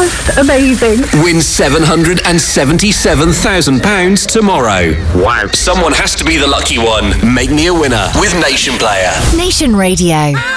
just amazing. Win £777,000 tomorrow. Wow. Someone has to be the lucky one. Make me a winner with Nation Player. Nation Radio.